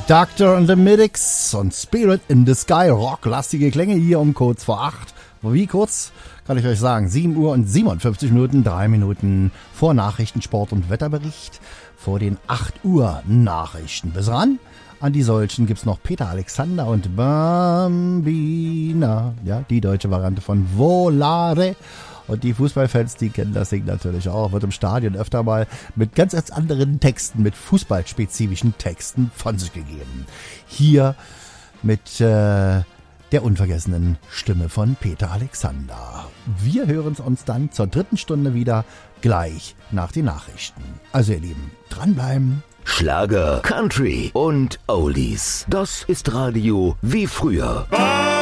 Doctor and the Medics und Spirit in the Sky. Rocklastige Klänge hier um kurz vor 8. Wie kurz? Kann ich euch sagen. 7 Uhr und 57 Minuten, 3 Minuten vor Nachrichten, Sport und Wetterbericht. Vor den 8 Uhr Nachrichten. Bis ran. An die solchen gibt's noch Peter Alexander und Bambina. Ja, die deutsche Variante von Volare. Und die Fußballfans, die kennen das Ding natürlich auch. Wird im Stadion öfter mal mit ganz anderen Texten, mit fußballspezifischen Texten von sich gegeben. Hier mit der unvergessenen Stimme von Peter Alexander. Wir hören uns dann zur 3. Stunde wieder, gleich nach den Nachrichten. Also ihr Lieben, dranbleiben. Schlager, Country und Oldies. Das ist Radio wie früher.